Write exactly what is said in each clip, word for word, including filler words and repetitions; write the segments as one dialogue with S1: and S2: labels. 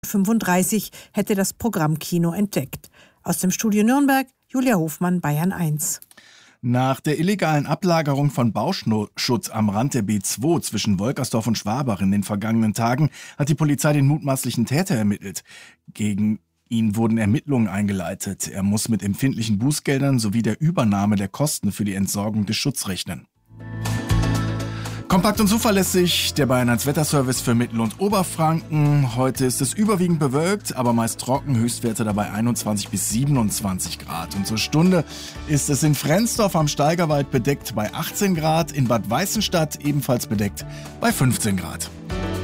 S1: fünfunddreißig hätte das Programmkino entdeckt. Aus dem Studio Nürnberg, Julia Hofmann, Bayern eins.
S2: Nach der illegalen Ablagerung von Bauschutz am Rand der B zwei zwischen Wolkersdorf und Schwabach in den vergangenen Tagen hat die Polizei den mutmaßlichen Täter ermittelt. Gegen ihn wurden Ermittlungen eingeleitet. Er muss mit empfindlichen Bußgeldern sowie der Übernahme der Kosten für die Entsorgung des Schutzes rechnen. Kompakt und zuverlässig, der Bayern eins Wetterservice für Mittel- und Oberfranken. Heute ist es überwiegend bewölkt, aber meist trocken, Höchstwerte dabei einundzwanzig bis siebenundzwanzig Grad. Und zur Stunde ist es in Frensdorf am Steigerwald bedeckt bei achtzehn Grad, in Bad Weißenstadt ebenfalls bedeckt bei fünfzehn Grad.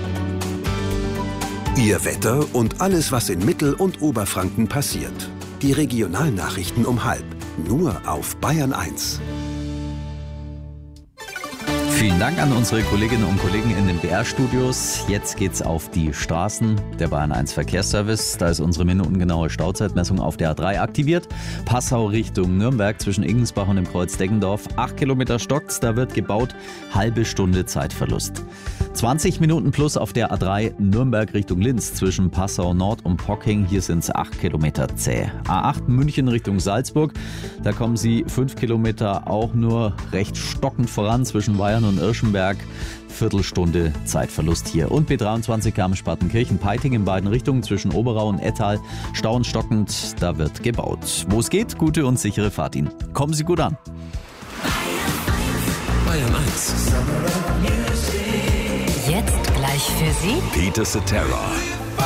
S3: Ihr Wetter und alles, was in Mittel- und Oberfranken passiert. Die Regionalnachrichten um halb, nur auf Bayern eins.
S4: Vielen Dank an unsere Kolleginnen und Kollegen in den B R-Studios. Jetzt geht's auf die Straßen. Der Bayern eins Verkehrsservice. Da ist unsere minutengenaue Stauzeitmessung auf der A drei aktiviert. Passau Richtung Nürnberg zwischen Ingensbach und dem Kreuz Deggendorf. Acht Kilometer stockt's, da wird gebaut. Halbe Stunde Zeitverlust. zwanzig Minuten plus auf der A drei Nürnberg Richtung Linz zwischen Passau Nord und Pocking. Hier sind's acht Kilometer zäh. A acht München Richtung Salzburg. Da kommen Sie fünf Kilometer auch nur recht stockend voran zwischen Bayern und Irschenberg. Viertelstunde Zeitverlust hier. Und B dreiundzwanzig Garmisch-Partenkirchen-Peiting in beiden Richtungen zwischen Oberau und Ettal. Stau und stockend, da wird gebaut. Wo es geht, gute und sichere Fahrt Ihnen. Kommen Sie gut an.
S3: Bayern eins.
S5: Jetzt gleich für Sie
S3: Peter Cetera.